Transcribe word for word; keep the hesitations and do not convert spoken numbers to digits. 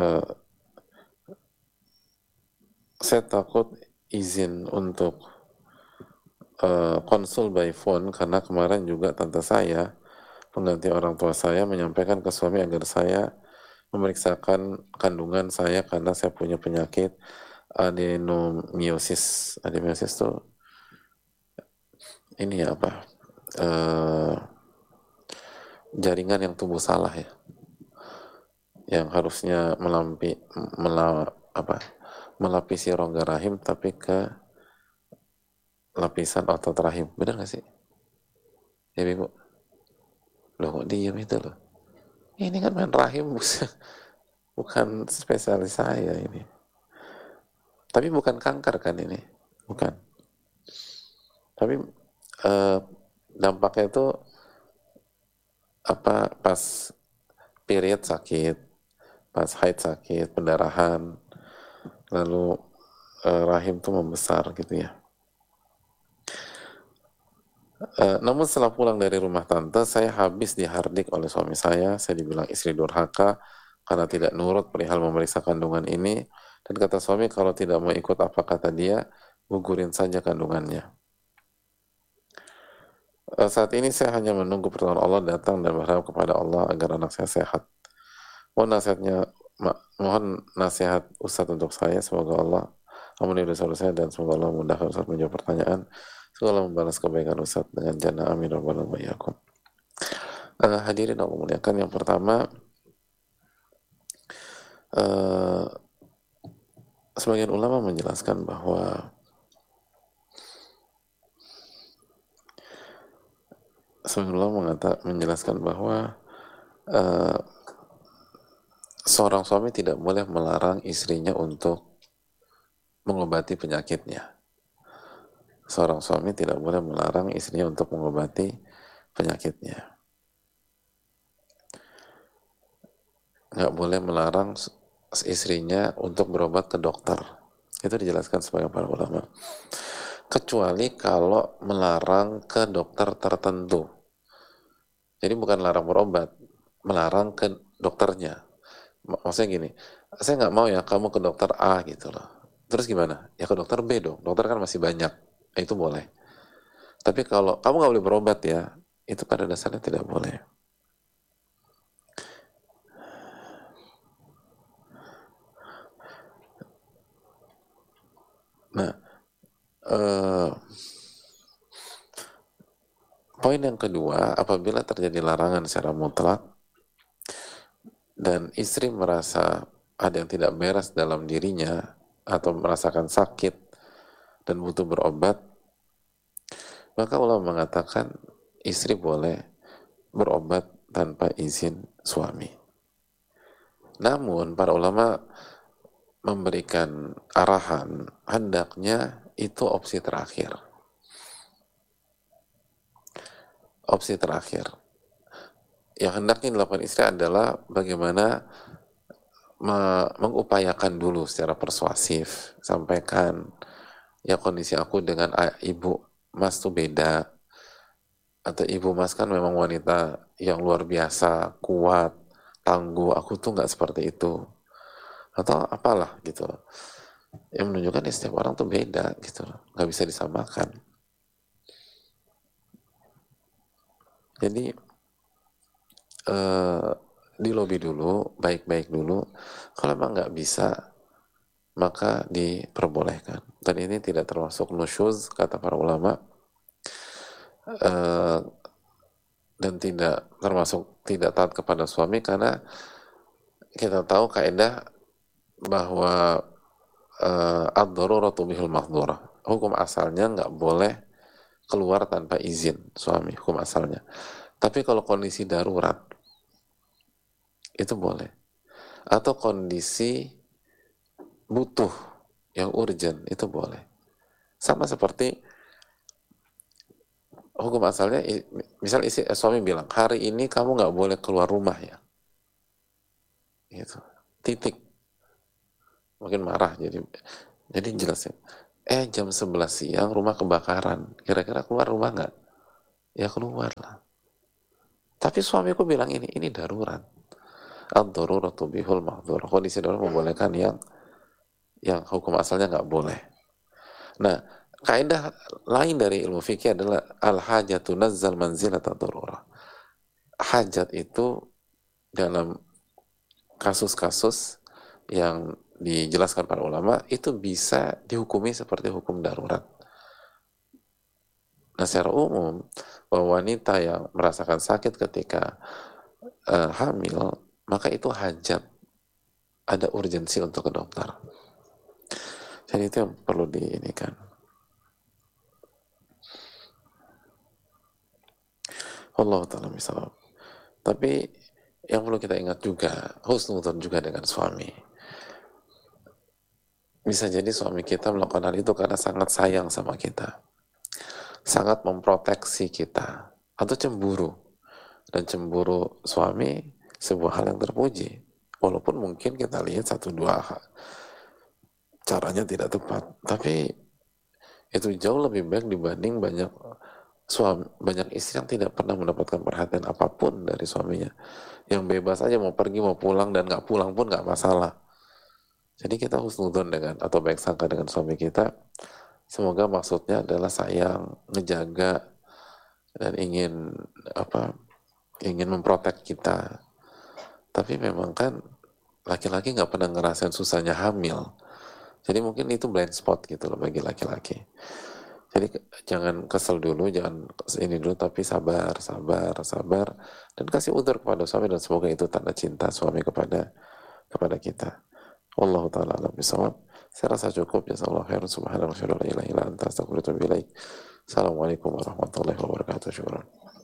uh, saya takut izin untuk uh, konsul by phone karena kemarin juga tante saya, pengganti orang tua saya, menyampaikan ke suami agar saya memeriksakan kandungan saya karena saya punya penyakit adenomiosis. Adenomiosis itu ini ya apa? Uh, jaringan yang tumbuh salah ya, yang harusnya melampi, mela, apa, melapisi rongga rahim tapi ke lapisan otot rahim. Benar nggak sih? Ya, Ibu? Loh, kok diem itu loh? Ini kan main rahim, bukan spesialis saya ini. Tapi bukan kanker kan ini? Bukan. Tapi eh, dampaknya itu apa, pas period sakit, pas haid sakit, pendarahan, lalu eh, rahim tuh membesar gitu ya. Uh, namun setelah pulang dari rumah tante, saya habis dihardik oleh suami saya. Saya dibilang istri durhaka karena tidak nurut perihal memeriksa kandungan ini. Dan kata suami kalau tidak mau ikut apa kata dia, gugurin saja kandungannya. Uh, saat ini saya hanya menunggu pertolongan Allah datang dan berharap kepada Allah agar anak saya sehat. Mohon nasihatnya, ma mohon nasihat Ustadz untuk saya. Semoga Allah ampuni dosa-dosa saya dan semoga Allah memudahkan Ustadz menjawab pertanyaan. Semoga Allah membalas kebaikan Ustadz dengan jannah. Amin. Rabbal alamin. Uh, hadirin aku muliakan, yang pertama, uh, sebagian ulama menjelaskan bahwa sebagian ulama mengata, menjelaskan bahwa uh, seorang suami tidak boleh melarang istrinya untuk mengobati penyakitnya. Seorang suami tidak boleh melarang istrinya untuk mengobati penyakitnya. Nggak boleh melarang istrinya untuk berobat ke dokter. Itu dijelaskan sebagai para ulama. Kecuali kalau melarang ke dokter tertentu. Jadi bukan larang berobat, melarang ke dokternya. Maksudnya gini, saya nggak mau ya kamu ke dokter A gitu loh. Terus gimana? Ya ke dokter B dong. Dokter kan masih banyak. Itu boleh. Tapi kalau kamu nggak boleh berobat ya, itu pada dasarnya tidak boleh. Nah, eh, poin yang kedua, apabila terjadi larangan secara mutlak dan istri merasa ada yang tidak beres dalam dirinya atau merasakan sakit dan butuh berobat, maka ulama mengatakan istri boleh berobat tanpa izin suami. Namun para ulama memberikan arahan, hendaknya itu opsi terakhir. Opsi terakhir. Yang hendaknya dilakukan istri adalah bagaimana mengupayakan dulu secara persuasif, sampaikan, ya kondisi aku dengan ibu mas tuh beda, atau ibu mas kan memang wanita yang luar biasa, kuat, tangguh, aku tuh nggak seperti itu, atau apalah gitu, yang menunjukkan ya setiap orang tuh beda gitu, nggak bisa disamakan. Jadi eh, di lobby dulu, baik-baik dulu, kalau emang nggak bisa maka diperbolehkan. Dan ini tidak termasuk nusyuz kata para ulama, eh, dan tidak termasuk tidak taat kepada suami karena kita tahu kaidah bahwa uh, ad-daruratu bihil mahdhurah. Hukum asalnya nggak boleh keluar tanpa izin suami, hukum asalnya. Tapi kalau kondisi darurat itu boleh. Atau kondisi butuh yang urgent itu boleh. Sama seperti hukum asalnya, misal isi, eh, suami bilang hari ini kamu nggak boleh keluar rumah ya, gitu. Titik. Mungkin marah jadi jadi jelasin. Eh jam sebelas siang rumah kebakaran. Kira-kira keluar rumah nggak? Ya keluar lah. Tapi suamiku bilang ini ini darurat. ad-daruratu bihul mahdhur. Kondisi darurat membolehkan yang yang hukum asalnya nggak boleh. Nah, kaidah lain dari ilmu fikih adalah al-hajatu nazzal manzilat ad-darurah. Hajat itu dalam kasus-kasus yang dijelaskan para ulama itu bisa dihukumi seperti hukum darurat. Nah, secara umum bahwa wanita yang merasakan sakit ketika uh, hamil, maka itu hajat, ada urgensi untuk ke dokter. Jadi itu yang perlu diinikan. Allah ta'ala misalnya. Tapi yang perlu kita ingat juga, husnudzon juga dengan suami. Bisa jadi suami kita melakukan hal itu karena sangat sayang sama kita, sangat memproteksi kita, atau cemburu. Dan cemburu suami sebuah hal yang terpuji, walaupun mungkin kita lihat satu dua caranya tidak tepat, tapi itu jauh lebih baik dibanding banyak suami, banyak istri yang tidak pernah mendapatkan perhatian apapun dari suaminya, yang bebas aja mau pergi mau pulang dan nggak pulang pun nggak masalah. Jadi kita husnudzon dengan atau baik sangka dengan suami kita, semoga maksudnya adalah sayang, ngejaga, dan ingin apa ingin memprotek kita. Tapi memang kan laki-laki nggak pernah ngerasain susahnya hamil, jadi mungkin itu blind spot gitu loh bagi laki-laki. Jadi jangan kesel dulu, jangan ini dulu, tapi sabar, sabar, sabar, dan kasih udzur kepada suami, dan semoga itu tanda cinta suami kepada kepada kita. Wallahu ta'ala alam bisawab. Saya rasa cukup. Jazakallahu khairan. Subhanallah wa la ilaha illa anta astaghfiruka wa atubu ilaik. Assalamualaikum warahmatullahi wabarakatuh. Syukran.